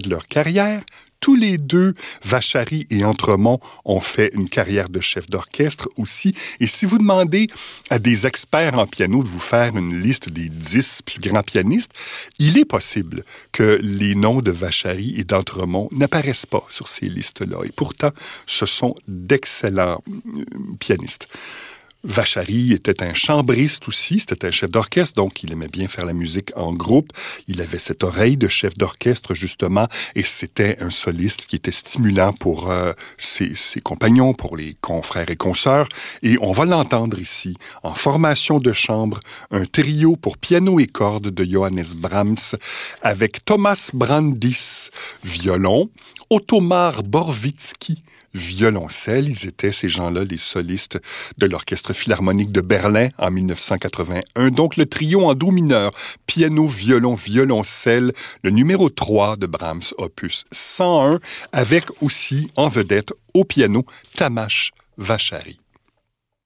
de leur carrière. Tous les deux, Vachary et Entremont, ont fait une carrière de chef d'orchestre aussi. Et si vous demandez à des experts en piano de vous faire une liste des 10 plus grands pianistes, il est possible que les noms de Vachary et d'Entremont n'apparaissent pas sur ces listes-là. Et pourtant, ce sont d'excellents pianistes. Vachary était un chambriste aussi, c'était un chef d'orchestre, donc il aimait bien faire la musique en groupe. Il avait cette oreille de chef d'orchestre, justement, et c'était un soliste qui était stimulant pour ses compagnons, pour les confrères et consoeurs. Et on va l'entendre ici, en formation de chambre, un trio pour piano et cordes de Johannes Brahms, avec Thomas Brandis, violon, Ottomar Borwitzky, violoncelle. Ils étaient, ces gens-là, les solistes de l'Orchestre philharmonique de Berlin en 1981. Donc, le trio en do mineur, piano, violon, violoncelle, le numéro 3 de Brahms, opus 101, avec aussi en vedette au piano Tamas Vachary.